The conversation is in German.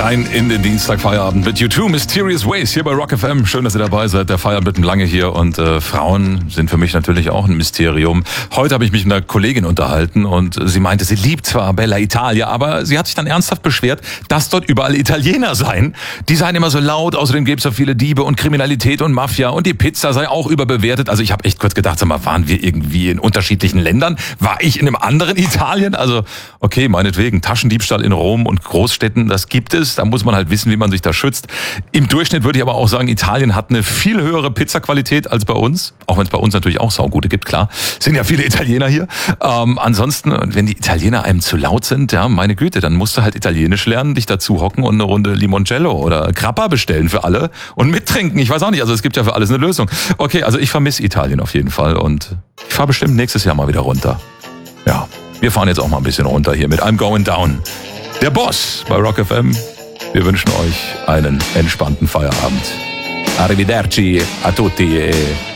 Rein in den Dienstagfeierabend mit U2 Mysterious Ways hier bei Rock FM. Schön, dass ihr dabei seid. Der Feierabend wird lange hier und Frauen sind für mich natürlich auch ein Mysterium. Heute habe ich mich mit einer Kollegin unterhalten und sie meinte, sie liebt zwar Bella Italia, aber sie hat sich dann ernsthaft beschwert, dass dort überall Italiener seien. Die seien immer so laut, außerdem gäbe es so viele Diebe und Kriminalität und Mafia und die Pizza sei auch überbewertet. Also ich habe echt kurz gedacht, sag mal, waren wir irgendwie in unterschiedlichen Ländern? War ich in einem anderen Italien? Also okay, meinetwegen, Taschendiebstahl in Rom und Großstädten, das gibt es. Da muss man halt wissen, wie man sich da schützt. Im Durchschnitt würde ich aber auch sagen, Italien hat eine viel höhere Pizzaqualität als bei uns. Auch wenn es bei uns natürlich auch saugute gibt, klar. Sind ja viele Italiener hier. Ansonsten, wenn die Italiener einem zu laut sind, ja, meine Güte, dann musst du halt Italienisch lernen, dich dazu hocken und eine Runde Limoncello oder Grappa bestellen für alle und mittrinken. Ich weiß auch nicht, also es gibt ja für alles eine Lösung. Okay, also ich vermisse Italien auf jeden Fall und ich fahre bestimmt nächstes Jahr mal wieder runter. Ja, wir fahren jetzt auch mal ein bisschen runter hier mit I'm Going Down. Der Boss bei Rock FM. Wir wünschen euch einen entspannten Feierabend. Arrivederci a tutti.